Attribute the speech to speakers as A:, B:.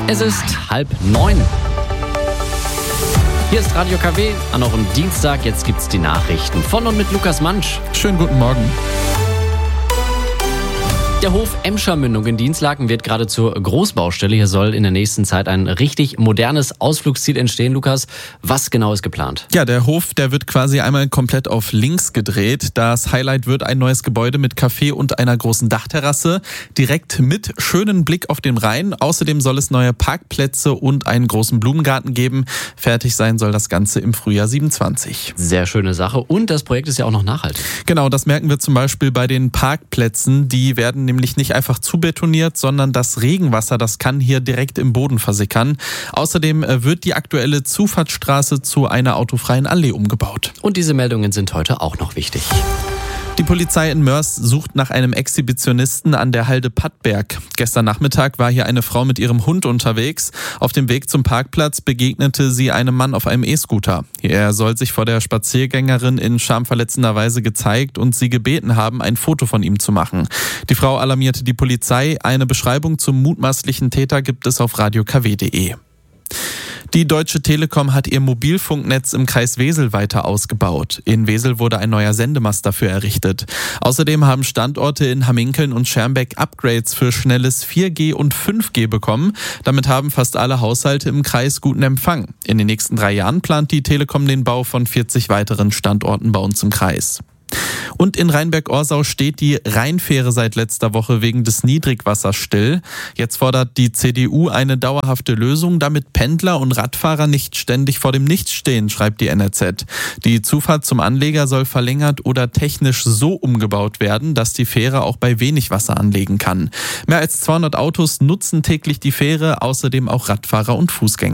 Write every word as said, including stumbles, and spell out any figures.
A: Es ist halb neun. Hier ist Radio K W an eurem Dienstag. Jetzt gibt's die Nachrichten von und mit Lukas Mansch.
B: Schönen guten Morgen.
A: Der Hof Emscher-Mündung in Dinslaken wird gerade zur Großbaustelle. Hier soll in der nächsten Zeit ein richtig modernes Ausflugsziel entstehen. Lukas, was genau ist geplant?
B: Ja, der Hof, der wird quasi einmal komplett auf links gedreht. Das Highlight wird ein neues Gebäude mit Café und einer großen Dachterrasse. Direkt mit schönen Blick auf den Rhein. Außerdem soll es neue Parkplätze und einen großen Blumengarten geben. Fertig sein soll das Ganze im Frühjahr siebenundzwanzig.
A: Sehr schöne Sache. Und das Projekt ist ja auch noch nachhaltig.
B: Genau, das merken wir zum Beispiel bei den Parkplätzen. Die werden nämlich nicht einfach zubetoniert, sondern das Regenwasser, das kann hier direkt im Boden versickern. Außerdem wird die aktuelle Zufahrtsstraße zu einer autofreien Allee umgebaut.
A: Und diese Meldungen sind heute auch noch wichtig.
B: Die Polizei in Moers sucht nach einem Exhibitionisten an der Halde Pattberg. Gestern Nachmittag war hier eine Frau mit ihrem Hund unterwegs. Auf dem Weg zum Parkplatz begegnete sie einem Mann auf einem E-Scooter. Er soll sich vor der Spaziergängerin in schamverletzender Weise gezeigt und sie gebeten haben, ein Foto von ihm zu machen. Die Frau alarmierte die Polizei. Eine Beschreibung zum mutmaßlichen Täter gibt es auf radio k w punkt d e. Die Deutsche Telekom hat ihr Mobilfunknetz im Kreis Wesel weiter ausgebaut. In Wesel wurde ein neuer Sendemast dafür errichtet. Außerdem haben Standorte in Hamminkeln und Schermbeck Upgrades für schnelles vier G und fünf G bekommen. Damit haben fast alle Haushalte im Kreis guten Empfang. In den nächsten drei Jahren plant die Telekom den Bau von vierzig weiteren Standorten bei uns im Kreis. Und in Rheinberg-Orsau steht die Rheinfähre seit letzter Woche wegen des Niedrigwassers still. Jetzt fordert die C D U eine dauerhafte Lösung, damit Pendler und Radfahrer nicht ständig vor dem Nichts stehen, schreibt die N R Z. Die Zufahrt zum Anleger soll verlängert oder technisch so umgebaut werden, dass die Fähre auch bei wenig Wasser anlegen kann. Mehr als zweihundert Autos nutzen täglich die Fähre, außerdem auch Radfahrer und Fußgänger.